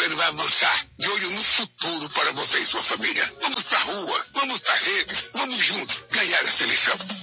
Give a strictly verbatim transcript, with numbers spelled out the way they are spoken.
governo vai avançar de olho no futuro para você e sua família. Vamos pra rua, vamos pra rede, vamos juntos ganhar essa eleição.